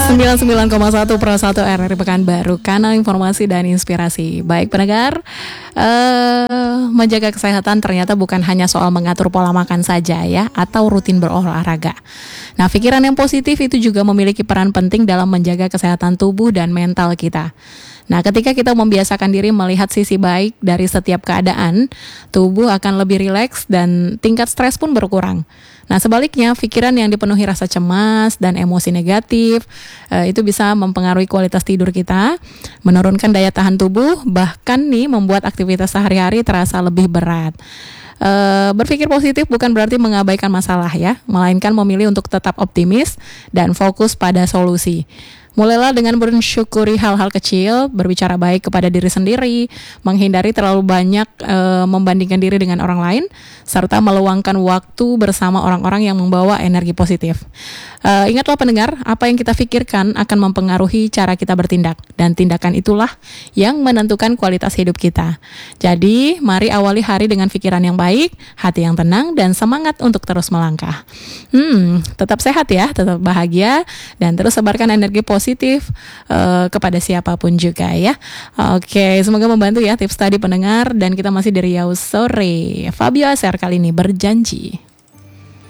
99,1 Pro 1 RRI Pekanbaru, kanal informasi dan inspirasi. Baik pendengar, menjaga kesehatan ternyata bukan hanya soal mengatur pola makan saja ya, atau rutin berolahraga. Nah, pikiran yang positif itu juga memiliki peran penting dalam menjaga kesehatan tubuh dan mental kita. Nah, ketika kita membiasakan diri melihat sisi baik dari setiap keadaan, tubuh akan lebih rileks dan tingkat stres pun berkurang. Nah, sebaliknya, pikiran yang dipenuhi rasa cemas dan emosi negatif itu bisa mempengaruhi kualitas tidur kita, menurunkan daya tahan tubuh, bahkan nih membuat aktivitas sehari-hari terasa lebih berat. Berpikir positif bukan berarti mengabaikan masalah ya, melainkan memilih untuk tetap optimis dan fokus pada solusi. Mulailah dengan bersyukuri hal-hal kecil, berbicara baik kepada diri sendiri, menghindari terlalu banyak membandingkan diri dengan orang lain, serta meluangkan waktu bersama orang-orang yang membawa energi positif. Ingatlah pendengar, apa yang kita pikirkan akan mempengaruhi cara kita bertindak, dan tindakan itulah yang menentukan kualitas hidup kita. Jadi, mari awali hari dengan pikiran yang baik, hati yang tenang, dan semangat untuk terus melangkah. Tetap sehat ya, tetap bahagia, dan terus sebarkan energi positif kepada siapapun juga ya. Oke, semoga membantu ya tips tadi pendengar, dan kita masih di Riau Sore. Fabio Aser kali ini berjanji.